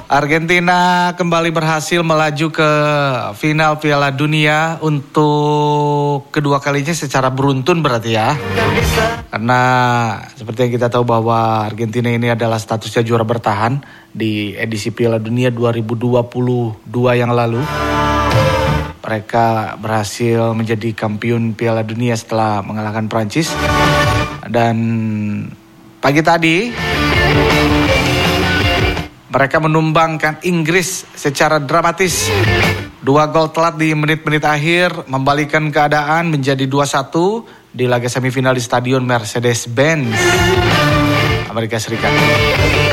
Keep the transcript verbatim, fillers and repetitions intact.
Argentina kembali berhasil melaju ke final Piala Dunia untuk kedua kalinya secara beruntun berarti ya. Karena seperti yang kita tahu bahwa Argentina ini adalah statusnya juara bertahan di edisi Piala Dunia dua ribu dua puluh dua yang lalu. Mereka berhasil menjadi kampiun Piala Dunia setelah mengalahkan Prancis. Dan pagi tadi mereka menumbangkan Inggris secara dramatis. Dua gol telat di menit-menit akhir membalikan keadaan menjadi dua satu di laga semifinal di Stadion Mercedes-Benz, Amerika Serikat.